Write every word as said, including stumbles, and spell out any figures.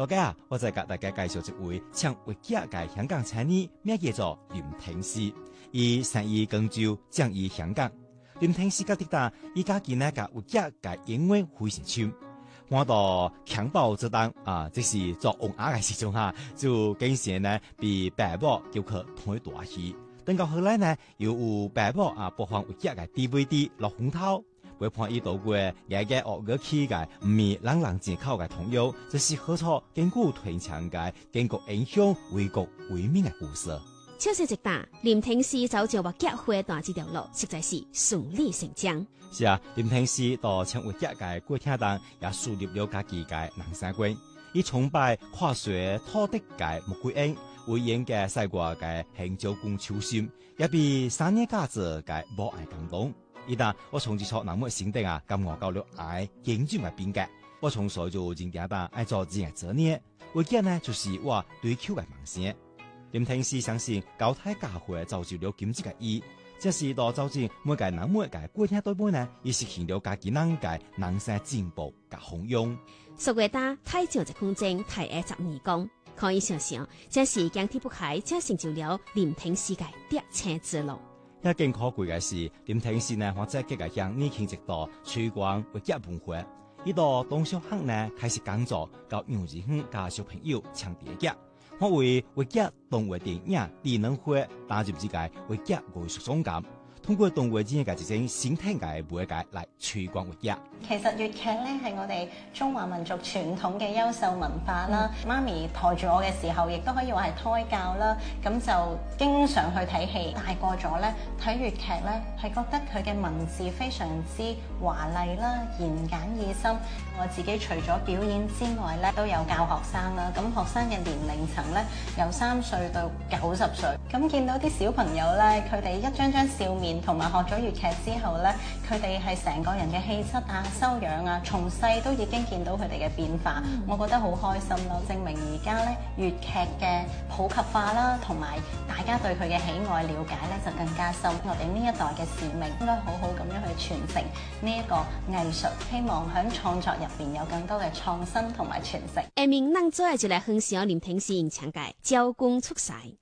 大家啊，我再給大家介紹一位唱粵劇嘅香港青年，名叫做林廷詩，伊生於廣州，長於香港。林廷詩嘅滴答，伊家己呢個粵劇嘅演員非常唱。我到襁褓之當啊，即是做王爺嘅時陣哈，就經常呢被爸母叫佢抬大戲。等到後來呢，又有爸母啊播放粵劇嘅 D V D 落風頭。會判伊到過日日學樂器嘅，唔係朗朗正口嘅童謠，就是好錯堅固團強嘅建國英雄為國為民嘅故事。 超市直打林廷詩走就話結婚大這條路，實在是順理成章。 是啊，林廷詩到唱粵劇嘅過程當，也樹立了家己嘅人生觀。伊崇拜跨越土地嘅穆桂英，為演嘅西國嘅行朝公秋心，也被三年價值嘅母愛感動。伊旦我從接觸南門心地啊，咁我交流愛認真嘅變革，我從細就認定當愛做自己職業，為嘅呢就是我追求嘅夢想。林廷詩相信教太教會造就了今日嘅伊，這是到造就每個南門嘅過程對本呢，亦實現了家己人嘅人生進步嘅豐容。 數月打太長一空間，太愛十二公，可以想想，這是驚天不開，這成就了林廷詩嘅得勝之路。 一更可貴嘅是，林廷詩呢，或者佢嘅向年輕一代推廣粵劇文化。呢度當小學呢開始講座，教幼兒園教小朋友唱粵劇。我為粵劇動畫電影智能化打入呢個粵劇藝術總監，通過動畫電影嘅一種先聽嘅媒介嚟推廣粵劇。 其實粵劇咧係我哋中華民族傳統嘅優秀文化啦。嗯、媽咪抬住我嘅時候，亦都可以話係胎教啦。咁就經常去睇戲。大個咗咧，睇粵劇咧係覺得佢嘅文字非常之華麗啦，言簡意深。我自己除咗表演之外咧，都有教學生啦。咁學生嘅年齡層咧，由三歲到九十歲。咁見到啲小朋友咧，佢哋一張張笑面，同埋學咗粵劇之後咧，佢哋係成個人嘅氣質啊、修養啊，從細都已經見到佢哋嘅變化，嗯、我覺得好開心咯。證明而家咧粵劇嘅普及化啦，同埋大家對佢嘅喜愛了解咧就更加深。我哋呢一代嘅使命應該好好咁樣去傳承呢一個藝術，希望喺創作入邊有更多嘅創新同埋傳承。 下面咱做就來分享林廷詩演唱嘅《招工出塞》。